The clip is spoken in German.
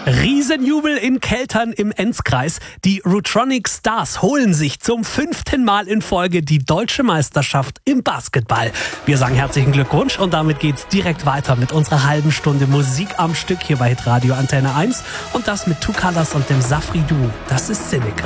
Riesenjubel in Keltern im Enzkreis. Die Rutronic Stars holen sich zum 5. Mal in Folge die deutsche Meisterschaft im Basketball. Wir sagen herzlichen Glückwunsch und damit geht's direkt weiter mit unserer halben Stunde Musik am Stück hier bei Hitradio Antenne 1 und das mit Two Colors und dem Safri Duo. Das ist Cynic.